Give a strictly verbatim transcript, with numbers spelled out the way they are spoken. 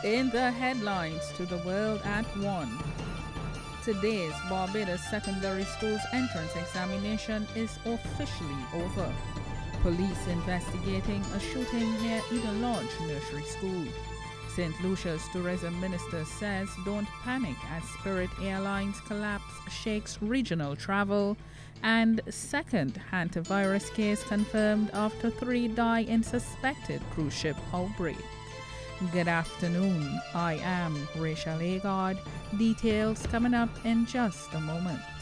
In the headlines to the world at one. Today's Barbados Secondary School's entrance examination is officially over. Police investigating a shooting near Eden Lodge Nursery School. Saint Lucia's tourism minister says don't panic as Spirit Airlines collapse shakes regional travel. And second hantavirus case confirmed after three die in suspected cruise ship outbreak. Good afternoon. I am Rachel Agard. Details coming up in just a moment.